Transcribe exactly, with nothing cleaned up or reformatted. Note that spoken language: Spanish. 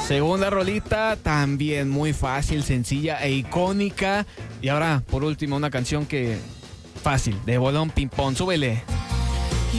Segunda rolita, también muy fácil, sencilla e icónica. Y ahora, por último, una canción que fácil, de Bolón Ping Pong. Súbele.